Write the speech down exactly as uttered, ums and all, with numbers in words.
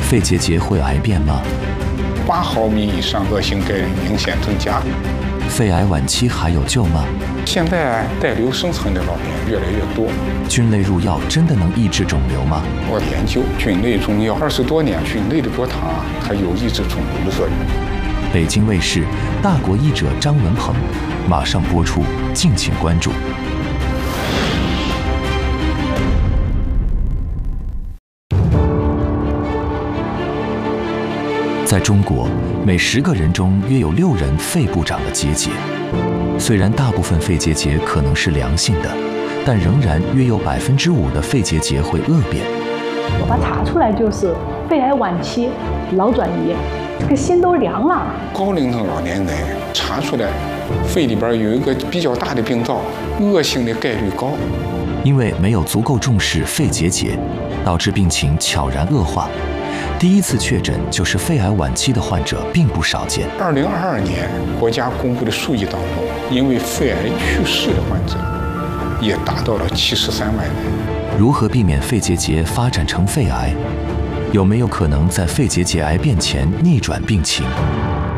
肺结节会癌变吗？ 八毫米以上恶性钙明显增加。 肺癌晚期还有救吗？ 现在带瘤生存的老年越来越多。 菌类入药真的能抑制肿瘤吗？ 我研究菌类中药二十多年，菌类的多糖啊，它有抑制肿瘤的作用。 北京卫视大国医者张文鹏，马上播出，敬请关注。在中国，每十个人中约有六人肺部长了结节。虽然大部分肺结节可能是良性的，但仍然约有百分之五的肺结节会恶变。 我把查出来就是肺癌晚期脑转移，这个心都凉了。 高龄的老年人查出来肺里边有一个比较大的病灶，恶性的概率高。 因为没有足够重视肺结节，导致病情悄然恶化。第一次确诊就是肺癌晚期的患者并不少见。 二零二二年国家公布的数据当中，因为肺癌去世的患者也达到了七十三万人。 如何避免肺结节发展成肺癌？有没有可能在肺结节癌变前逆转病情？